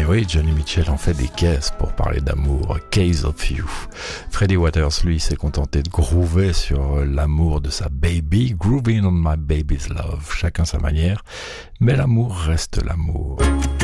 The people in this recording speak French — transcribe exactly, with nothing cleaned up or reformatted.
Et oui, Johnny Mitchell en fait des caisses pour parler d'amour. Case of You. Freddie Waters, lui, s'est contenté de groover sur l'amour de sa baby. Grooving on my baby's love. Chacun sa manière. Mais l'amour reste l'amour.